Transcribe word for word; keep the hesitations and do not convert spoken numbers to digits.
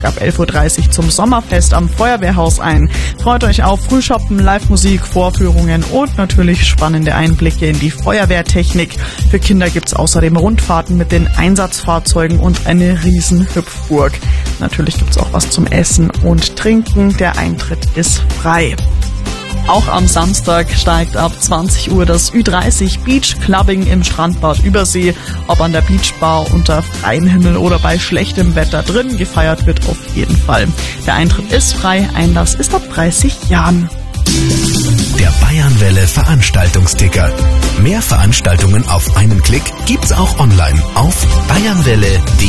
ab elf Uhr dreißig zum Sommerfest am Feuerwehrhaus ein. Freut euch auf Frühschoppen, Live-Musik, Vorführungen und natürlich spannende Einblicke in die Feuerwehrtechnik. Für Kinder gibt's außerdem Rundfahrten mit den Einsatzfahrzeugen und eine riesen Hüpfburg. Natürlich gibt's auch was zum Essen und Trinken. Der Eintritt ist frei. Auch am Samstag steigt ab zwanzig Uhr das Ü dreißig Beach Clubbing im Strandbad Übersee. Ob an der Beachbar, unter freiem Himmel oder bei schlechtem Wetter drin, gefeiert wird auf jeden Fall. Der Eintritt ist frei, Einlass ist ab dreißig Jahren. Der Bayernwelle Veranstaltungsticker. Mehr Veranstaltungen auf einen Klick gibt's auch online auf bayernwelle punkt de.